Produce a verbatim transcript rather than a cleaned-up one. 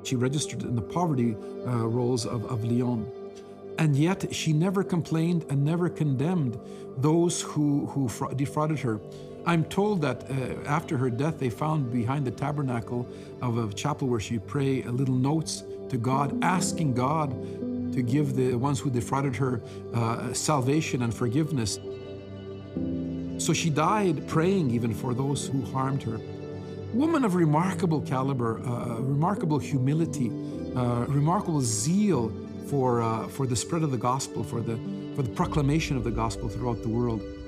She registered in the poverty uh, rolls of, of Lyon. And yet she never complained and never condemned those who, who defrauded her. I'm told that uh, after her death, they found behind the tabernacle of a chapel where she prayed little notes to God, asking God to give the ones who defrauded her uh, salvation and forgiveness. So she died praying even for those who harmed her. Woman of remarkable caliber, uh, remarkable humility, uh, remarkable zeal for, uh, for the spread of the gospel, for the, for the proclamation of the gospel throughout the world.